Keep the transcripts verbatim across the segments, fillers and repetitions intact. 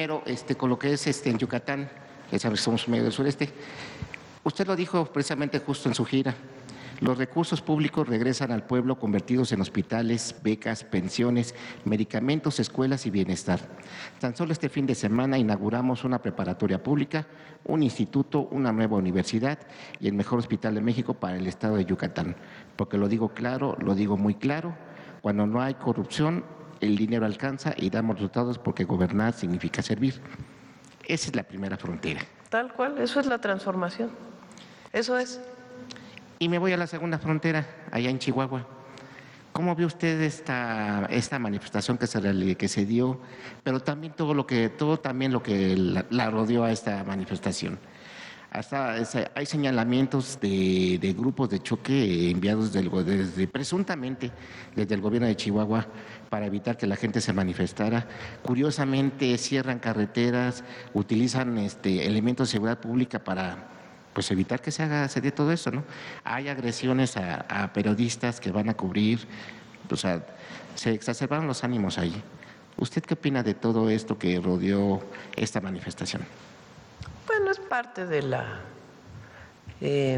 Pero este, con lo que es este, en Yucatán, ya sabes, somos medio del sureste, usted lo dijo precisamente justo en su gira. Los recursos públicos regresan al pueblo convertidos en hospitales, becas, pensiones, medicamentos, escuelas y bienestar. Tan solo este fin de semana inauguramos una preparatoria pública, un instituto, una nueva universidad y el mejor hospital de México para el estado de Yucatán. Porque lo digo claro, lo digo muy claro, cuando no hay corrupción, el dinero alcanza y damos resultados porque gobernar significa servir. Esa es la primera frontera. Tal cual, eso es la transformación. Eso es. Y me voy a la segunda frontera, allá en Chihuahua. ¿Cómo vio usted esta, esta manifestación que se, que se dio, pero también todo lo que, todo también lo que la, la rodeó a esta manifestación? Hasta hay señalamientos de, de grupos de choque enviados del, desde, presuntamente desde el gobierno de Chihuahua para evitar que la gente se manifestara. Curiosamente cierran carreteras, utilizan este, elementos de seguridad pública para pues evitar que se haga se dé todo eso, ¿no? Hay agresiones a, a periodistas que van a cubrir, o sea, se exacerbaron los ánimos ahí. ¿Usted qué opina de todo esto que rodeó esta manifestación? Bueno, es parte de la eh,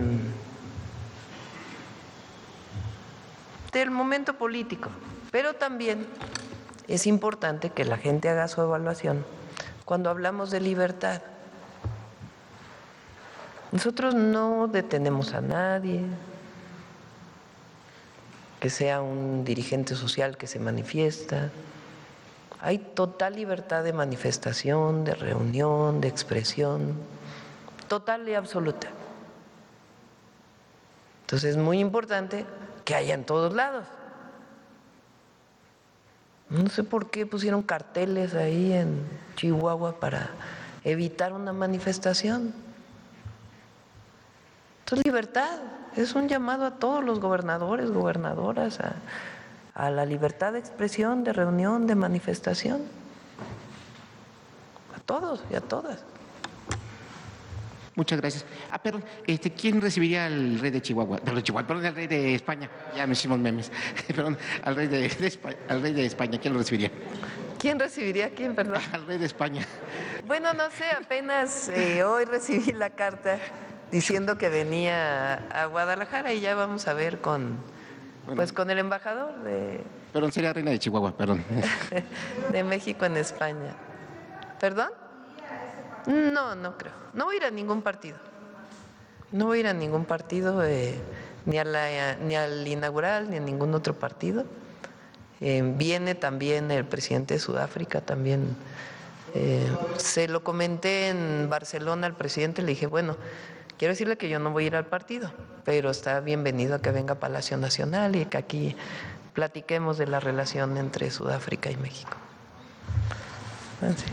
del momento político, pero también es importante que la gente haga su evaluación cuando hablamos de libertad. Nosotros no detenemos a nadie, que sea un dirigente social que se manifiesta. Hay total libertad de manifestación, de reunión, de expresión, total y absoluta. Entonces es muy importante que haya en todos lados. No sé por qué pusieron carteles ahí en Chihuahua para evitar una manifestación. Esto es libertad, es un llamado a todos los gobernadores, gobernadoras, a, a la libertad de expresión, de reunión, de manifestación. A todos y a todas. Muchas gracias. Ah, perdón, este, ¿quién recibiría al rey de Chihuahua? Perdón, Chihuahua, perdón, al rey de España. Ya me hicimos memes. Perdón, al rey de, de España, al rey de España, ¿quién lo recibiría? ¿Quién recibiría a quién, perdón? Al rey de España. Bueno, no sé, apenas eh, hoy recibí la carta diciendo que venía a Guadalajara y ya vamos a ver con, bueno, pues con el embajador de... Perdón, sería reina de Chihuahua, perdón. De México en España. ¿Perdón? No, no creo. No voy a ir a ningún partido. No voy a ir a ningún partido, eh, ni, a la, ni al inaugural, ni a ningún otro partido. Eh, viene también el presidente de Sudáfrica, también. Eh, se lo comenté en Barcelona al presidente, le dije, bueno, quiero decirle que yo no voy a ir al partido, pero está bienvenido a que venga a Palacio Nacional y que aquí platiquemos de la relación entre Sudáfrica y México. Así.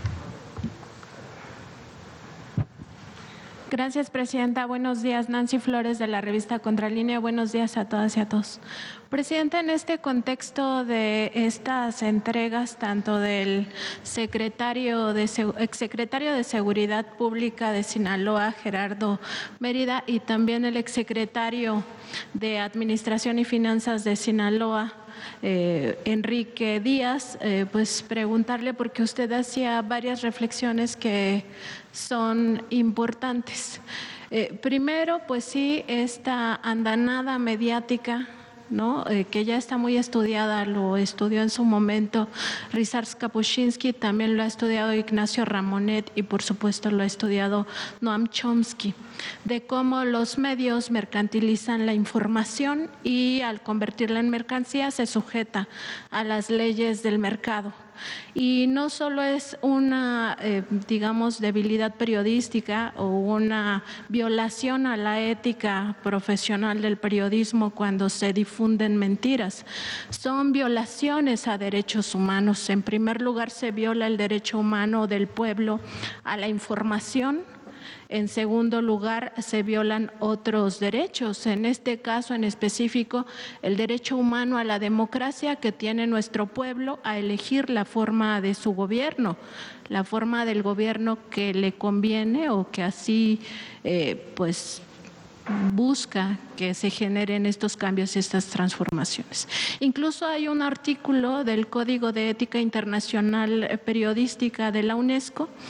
Gracias, presidenta. Buenos días. Nancy Flores, de la revista Contralínea. Buenos días a todas y a todos. Presidenta, en este contexto de estas entregas, tanto del secretario de, exsecretario de Seguridad Pública de Sinaloa, Gerardo Mérida, y también el exsecretario de Administración y Finanzas de Sinaloa, Eh, Enrique Díaz, eh, pues preguntarle, porque usted hacía varias reflexiones que son importantes. Eh, primero, pues sí, esta andanada mediática, ¿no? Eh, que ya está muy estudiada, lo estudió en su momento Ryszard Kapuscinski, también lo ha estudiado Ignacio Ramonet y por supuesto lo ha estudiado Noam Chomsky, de cómo los medios mercantilizan la información y al convertirla en mercancía se sujeta a las leyes del mercado. Y no solo es una, eh, digamos, debilidad periodística o una violación a la ética profesional del periodismo cuando se difunden mentiras, son violaciones a derechos humanos. En primer lugar, se viola el derecho humano del pueblo a la información. En segundo lugar, se violan otros derechos, en este caso en específico, el derecho humano a la democracia que tiene nuestro pueblo a elegir la forma de su gobierno, la forma del gobierno que le conviene o que así, eh, pues, busca que se generen estos cambios y estas transformaciones. Incluso hay un artículo del Código de Ética Internacional Periodística de la UNESCO